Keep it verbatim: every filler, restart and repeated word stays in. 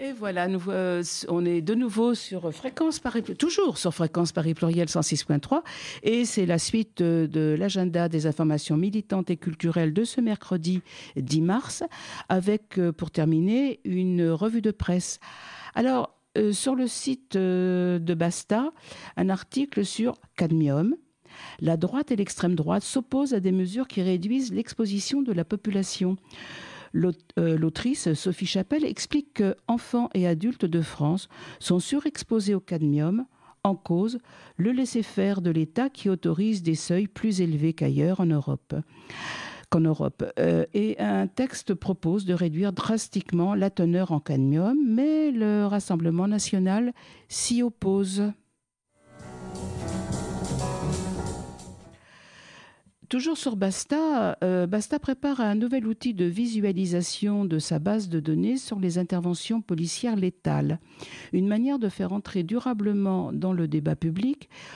Et voilà, nous, euh, on est de nouveau sur Fréquence Paris, toujours sur Fréquence Paris Pluriel cent six point trois. Et c'est la suite de, de l'agenda des informations militantes et culturelles de ce mercredi dix mars, avec, euh, pour terminer, une revue de presse. Alors, euh, sur le site euh, de Basta, un article sur cadmium. La droite et l'extrême droite s'opposent à des mesures qui réduisent l'exposition de la population. L'autrice Sophie Chapelle explique que enfants et adultes de France sont surexposés au cadmium, en cause le laisser-faire de l'État qui autorise des seuils plus élevés qu'ailleurs en Europe. qu'en Europe. Euh, et un texte propose de réduire drastiquement la teneur en cadmium, mais le Rassemblement national s'y oppose. Toujours sur Basta, euh, Basta prépare un nouvel outil de visualisation de sa base de données sur les interventions policières létales. Une manière de faire entrer durablement dans le débat public